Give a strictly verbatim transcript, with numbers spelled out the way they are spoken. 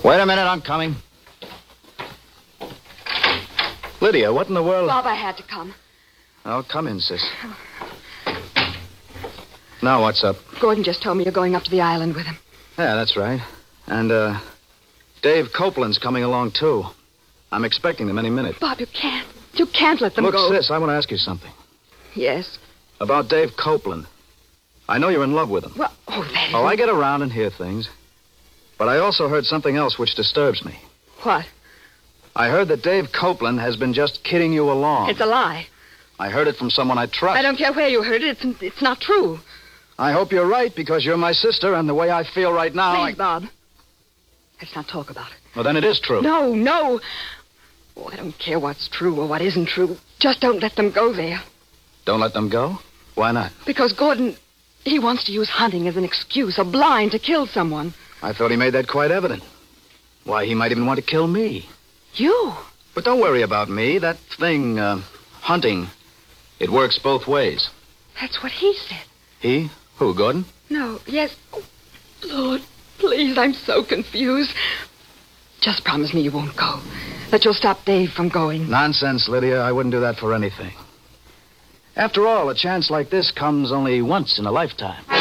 Wait a minute, I'm coming. Lydia, what in the world? Bob, I had to come. Oh, come in, sis. Now, what's up? Gordon just told me you're going up to the island with him. Yeah, that's right. And, uh, Dave Copeland's coming along, too. I'm expecting them any minute. Bob, you can't. You can't let them Look, go. Look, sis, I want to ask you something. Yes? About Dave Copeland. I know you're in love with him. Well, oh, that is... Oh, I get around and hear things. But I also heard something else which disturbs me. What? I heard that Dave Copeland has been just kidding you along. It's a lie. I heard it from someone I trust. I don't care where you heard it. It's, it's not true. I hope you're right, because you're my sister, and the way I feel right now... Please, I... Bob. Let's not talk about it. Well, then it is true. No, no. Oh, I don't care what's true or what isn't true. Just don't let them go there. Don't let them go? Why not? Because Gordon, he wants to use hunting as an excuse, a blind to kill someone. I thought he made that quite evident. Why, he might even want to kill me. You? But don't worry about me. That thing, uh, hunting, it works both ways. That's what he said. He? Who, Gordon? No, yes. Oh, Lord, please, I'm so confused. Just promise me you won't go. That you'll stop Dave from going. Nonsense, Lydia. I wouldn't do that for anything. After all, a chance like this comes only once in a lifetime.